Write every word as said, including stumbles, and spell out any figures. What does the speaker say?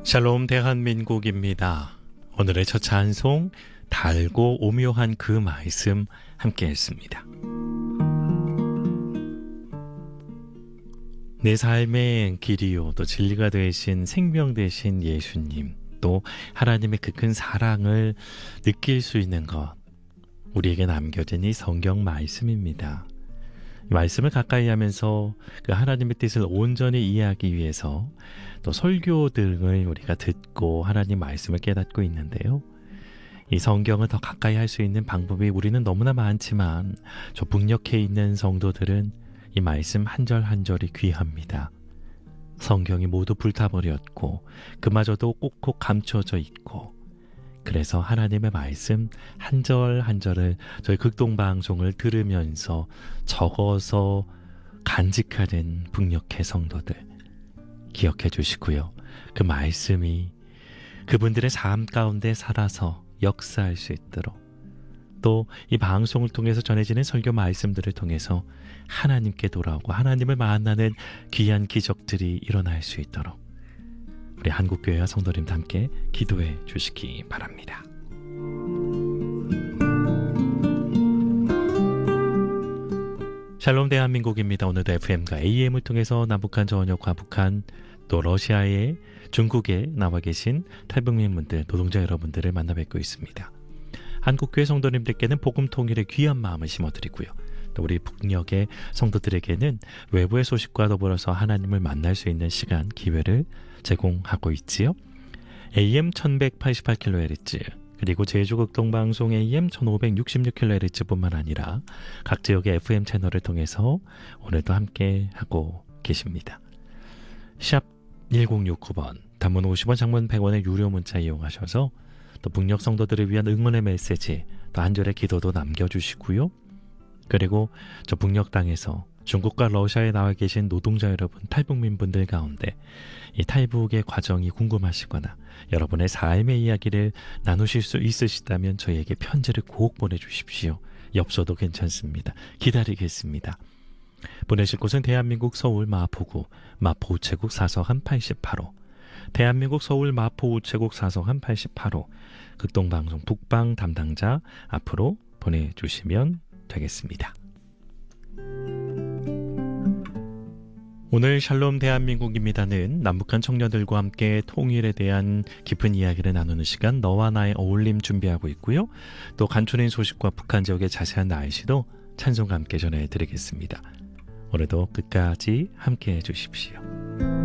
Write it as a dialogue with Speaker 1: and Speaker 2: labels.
Speaker 1: 샬롬 대한민국입니다. 오늘의 첫 찬송 달고 오묘한 그 말씀 함께 했습니다. 내 삶의 길이요 또 진리가 되신 생명 되신 예수님, 또 하나님의 그 큰 사랑을 느낄 수 있는 것, 우리에게 남겨진 이 성경 말씀입니다. 이 말씀을 가까이 하면서 그 하나님의 뜻을 온전히 이해하기 위해서 또 설교 등을 우리가 듣고 하나님 말씀을 깨닫고 있는데요. 이 성경을 더 가까이 할 수 있는 방법이 우리는 너무나 많지만 저 북녘에 있는 성도들은 이 말씀 한 절 한 절이 귀합니다. 성경이 모두 불타버렸고 그마저도 꼭꼭 감춰져 있고, 그래서 하나님의 말씀 한 절 한 절을 저희 극동방송을 들으면서 적어서 간직하는 북녘의 성도들 기억해 주시고요. 그 말씀이 그분들의 삶 가운데 살아서 역사할 수 있도록, 또 이 방송을 통해서 전해지는 설교 말씀들을 통해서 하나님께 돌아오고 하나님을 만나는 귀한 기적들이 일어날 수 있도록 우리 한국교회와 성도님과 함께 기도해 주시기 바랍니다. 샬롬 대한민국입니다. 오늘도 에프엠과 에이엠을 통해서 남북한 전역과 북한 또 러시아에 중국에 나와 계신 탈북민 분들, 노동자 여러분들을 만나 뵙고 있습니다. 한국교회 성도님들께는 복음 통일의 귀한 마음을 심어드리고요. 또 우리 북녘의 성도들에게는 외부의 소식과 더불어서 하나님을 만날 수 있는 시간, 기회를 제공하고 있지요. 에이엠 천백팔십팔 킬로헤르츠 그리고 제주 극동방송 에이엠 천오백육십육 킬로헤르츠 뿐만 아니라 각 지역의 에프엠 채널을 통해서 오늘도 함께 하고 계십니다. 샵 일공육구 번 단문 오십 원, 장문 백 원의 유료 문자 이용하셔서 또 북녘 성도들을 위한 응원의 메시지, 또 한 절의 기도도 남겨주시고요. 그리고 저 북녘 땅에서 중국과 러시아에 나와 계신 노동자 여러분, 탈북민 분들 가운데 이 탈북의 과정이 궁금하시거나 여러분의 삶의 이야기를 나누실 수 있으시다면 저희에게 편지를 꼭 보내주십시오. 엽서도 괜찮습니다. 기다리겠습니다. 보내실 곳은 대한민국 서울 마포구 마포 우체국 사서함 팔십팔 호, 대한민국 서울 마포 우체국 사서함 팔십팔 호, 극동방송 북방 담당자 앞으로 보내주시면 되겠습니다. 오늘 샬롬 대한민국입니다는 남북한 청년들과 함께 통일에 대한 깊은 이야기를 나누는 시간, 너와 나의 어울림 준비하고 있고요. 또 간추린 소식과 북한 지역의 자세한 날씨도 찬송과 함께 전해드리겠습니다. 오늘도 끝까지 함께해 주십시오.